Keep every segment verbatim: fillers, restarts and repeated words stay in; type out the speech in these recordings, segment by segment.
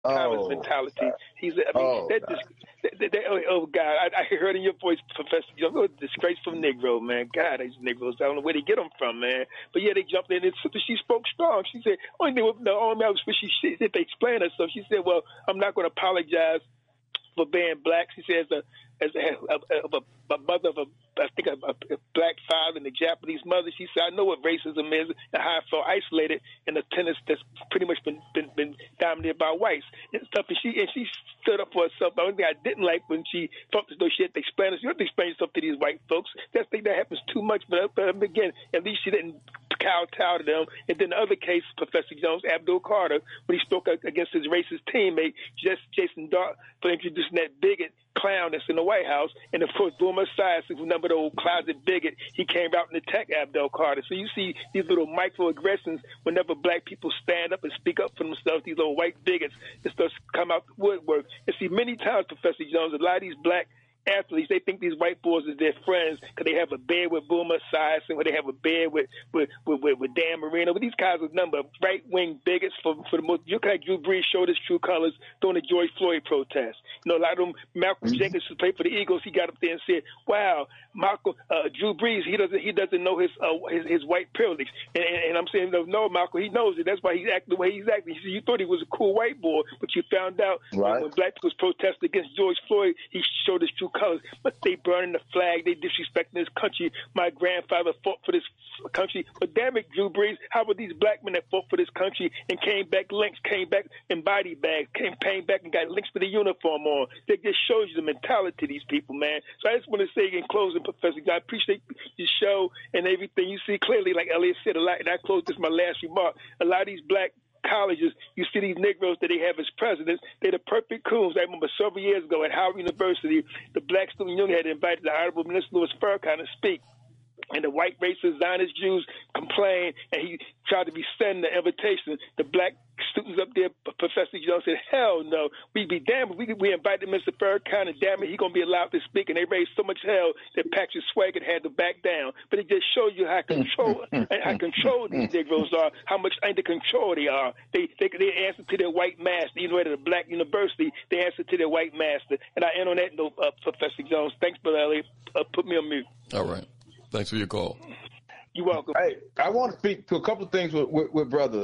Thomas oh, mentality. God. He's, I mean, oh, that just, that, that, that, oh, God, I, I heard in your voice, Professor, you know, disgraceful Negro, man. God, these Negroes, I don't know where they get them from, man. But yeah, they jumped in and she spoke strong. She said, only thing, the only thing was when she, she, they explained herself. She said, well, I'm not going to apologize for being black. She says, a, as a, a, a, a mother of a, I think a, a black father and a Japanese mother, she said, I know what racism is and how I felt isolated in a tennis that's pretty much been, been, been dominated by whites and stuff. And she, and she stood up for herself. The only thing I didn't like when she felt as though she had to explain it. You have to explain yourself to these white folks. That's the thing that happens too much. But, but again, at least she didn't kowtow to them. And then the other case, Professor Jones, Abdul Carter, when he spoke against his racist teammate, just Jason Dart, for introducing that bigot clown that's in the White House. And of course, Boomer Esiason, remember the old closet bigot, he came out and attacked Abdul Carter. So you see these little microaggressions whenever black people stand up and speak up for themselves, these little white bigots that starts to come out the woodwork. And see, many times, Professor Jones, a lot of these black athletes, they think these white boys are their friends because they have a bed with Boomer Esiason, or they have a bed with with, with, with, with Dan Marino. But these guys are number of right-wing bigots for, for the most. You kind of Drew Brees showed his true colors during the George Floyd protest. You know, a lot of them, Malcolm mm-hmm. Jenkins, who played for the Eagles, he got up there and said, wow, Malcolm, uh, Drew Brees, he doesn't he doesn't know his uh, his, his white privilege. And, and, and I'm saying, no, no, Malcolm, he knows it. That's why he's acting the way he's acting. He said, you thought he was a cool white boy, but you found out right. when black people protested against George Floyd, he showed his true colors. But they burning the flag, they disrespecting this country. My grandfather fought for this country. But damn it, Drew Brees, how about these black men that fought for this country and came back lynched, came back in body bags, came, came back and got lynched with a uniform on? That just shows you the mentality of these people, man. So I just want to say in closing, Professor, I appreciate your show and everything. You see clearly, like Elliot said, a lot, and I close this my last remark, a lot of these black colleges, you see these Negroes that they have as presidents, they're the perfect coons. I remember several years ago at Howard University, the black student union had invited the Honorable Minister Louis Farrakhan to speak. And the white racist Zionist Jews complained, and he tried to be sending the invitation. The black students up there, Professor Jones, said, hell no, we'd be damned if we, we invited Mister Farrakhan, and damn it, he's going to be allowed to speak. And they raised so much hell that Patrick Swayze had to back down. But it just shows you how control how controlled these Negroes are, how much under control they are. They they, they answer to their white master. Even at a black university, they answer to their white master. And I end on that note, uh, Professor Jones. Thanks, Brother Elliott. Uh, put me on mute. All right. Thanks for your call. You're welcome. Hey, I want to speak to a couple of things with, with, with brother.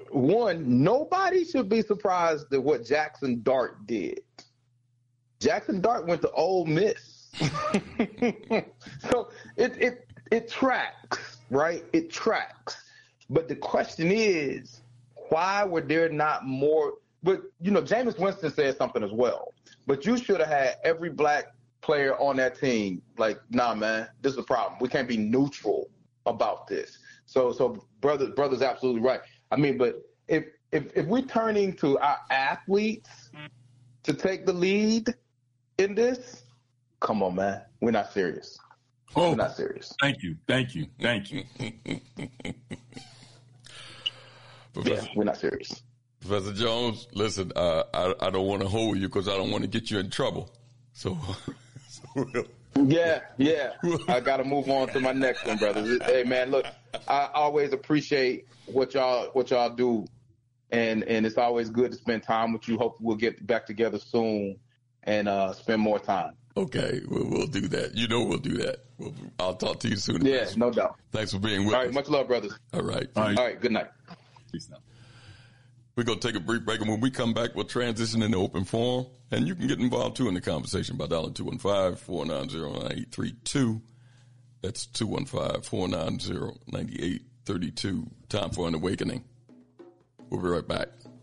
One, nobody should be surprised at what Jackson Dart did. Jackson Dart went to Ole Miss. So it, it, it tracks, right? It tracks. But the question is, why were there not more? But, you know, Jameis Winston said something as well. But you should have had every black player on that team like, nah, man, this is a problem. We can't be neutral about this. So, so brother, brother's absolutely right. I mean, but if if if we're turning to our athletes to take the lead in this, come on, man, we're not serious. Oh, we're not serious. Thank you, thank you, thank you. Yeah, we're not serious. Professor Jones, listen, uh, I I don't want to hold you because I don't want to get you in trouble. So. Yeah, yeah. I got to move on to my next one, brothers. Hey, man, look, I always appreciate what y'all what y'all do, and and it's always good to spend time with you. Hope we'll get back together soon and uh, spend more time. Okay, we'll, we'll do that. You know we'll do that. We'll, I'll talk to you soon. Yeah, no doubt. Thanks for being with us. All right, much love, brothers. All right. All right. All right, good night. Peace now. We're going to take a brief break, and when we come back, we'll transition into open forum, and you can get involved, too, in the conversation by dialing two one five, four nine zero, nine eight three two. That's two one five, four nine zero, nine eight three two. Time for an awakening. We'll be right back.